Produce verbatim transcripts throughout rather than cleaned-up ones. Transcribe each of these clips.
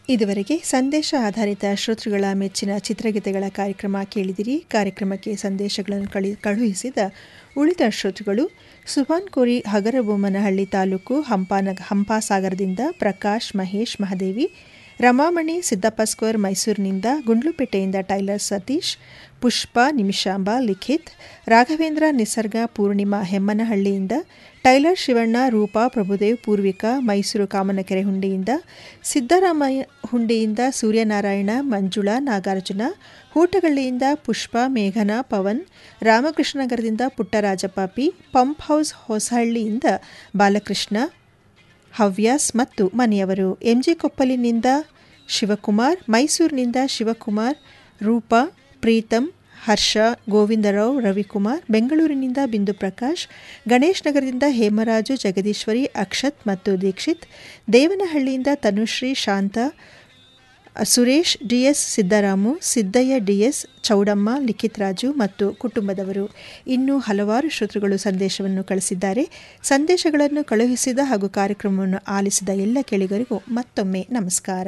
ಇದುವರೆಗೆ ಸಂದೇಶ ಆಧಾರಿತ ಶ್ರೋತೃಗಳ ಮೆಚ್ಚಿನ ಚಿತ್ರಗೀತೆಗಳ ಕಾರ್ಯಕ್ರಮ ಕೇಳಿದಿರಿ. ಕಾರ್ಯಕ್ರಮಕ್ಕೆ ಸಂದೇಶಗಳನ್ನು ಕಳಿ ಕಳುಹಿಸಿದ ಉಳಿದ ಶ್ರೋತೃಗಳು ಸುಭಾನ್ ಕೋರಿ, ಹಗರಬೊಮ್ಮನಹಳ್ಳಿ ತಾಲೂಕು, ಹಂಪಾನ ಹಂಪಾಸಾಗರದಿಂದ ಪ್ರಕಾಶ್, ಮಹೇಶ್, ಮಹಾದೇವಿ, ರಮಾಮಣಿ, ಸಿದ್ದಪ್ಪ ಸ್ಕ್ವೇರ್ ಮೈಸೂರಿನಿಂದ, ಗುಂಡ್ಲುಪೇಟೆಯಿಂದ ಟೈಲರ್ ಸತೀಶ್, ಪುಷ್ಪ, ನಿಮಿಷಾಂಬ, ಲಿಖಿತ್, ರಾಘವೇಂದ್ರ, ನಿಸರ್ಗ, ಪೂರ್ಣಿಮಾ ಹೆಮ್ಮನಹಳ್ಳಿಯಿಂದ, ಟೈಲರ್ ಶಿವಣ್ಣ, ರೂಪಾ, ಪ್ರಭುದೇವ್, ಪೂರ್ವಿಕಾ, ಮೈಸೂರು ಕಾಮನಕೆರೆ ಹುಂಡಿಯಿಂದ, ಸಿದ್ದರಾಮಯ್ಯ ಹುಂಡಿಯಿಂದ ಸೂರ್ಯನಾರಾಯಣ, ಮಂಜುಳಾ, ನಾಗಾರ್ಜುನ, ಹೂಟಗಳ್ಳಿಯಿಂದ ಪುಷ್ಪ, ಮೇಘನಾ, Pavan, ರಾಮಕೃಷ್ಣನಗರದಿಂದ Puttarajappa P, pump house ಹೊಸಹಳ್ಳಿಯಿಂದ Balakrishna, Havyas ಮತ್ತು ಮನೆಯವರು, ಎಂಜಿ ಕೊಪ್ಪಲಿನಿಂದ ಶಿವಕುಮಾರ್, ಮೈಸೂರಿನಿಂದ ಶಿವಕುಮಾರ್, ರೂಪಾ, ಪ್ರೀತಮ್, ಹರ್ಷ, ಗೋವಿಂದರಾವ್, ರವಿಕುಮಾರ್, ಬೆಂಗಳೂರಿನಿಂದ ಬಿಂದು ಪ್ರಕಾಶ್, ಗಣೇಶ್ ನಗರದಿಂದ ಹೇಮರಾಜು, ಜಗದೀಶ್ವರಿ, ಅಕ್ಷತ್ ಮತ್ತು ದೀಕ್ಷಿತ್, ದೇವನಹಳ್ಳಿಯಿಂದ ತನುಶ್ರೀ, ಶಾಂತ, ಸುರೇಶ್, ಡಿಎಸ್ ಸಿದ್ದರಾಮು, ಸಿದ್ದಯ್ಯ, ಡಿಎಸ್, ಚೌಡಮ್ಮ, ಲಿಖಿತ್ ರಾಜು ಮತ್ತು ಕುಟುಂಬದವರು. ಇನ್ನೂ ಹಲವಾರು ಶ್ರೋತೃಗಳು ಸಂದೇಶವನ್ನು ಕಳಿಸಿದ್ದಾರೆ. ಸಂದೇಶಗಳನ್ನು ಕಳುಹಿಸಿದ ಹಾಗೂ ಕಾರ್ಯಕ್ರಮವನ್ನು ಆಲಿಸಿದ ಎಲ್ಲ ಕೇಳಿಗರಿಗೂ ಮತ್ತೊಮ್ಮೆ ನಮಸ್ಕಾರ.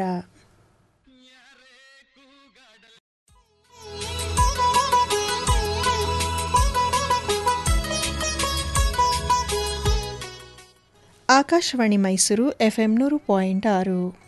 ಆಕಾಶವಾಣಿ ಮೈಸೂರು ಎಫ್ಎಂ ನೂರು ಪಾಯಿಂಟ್ ಆರು.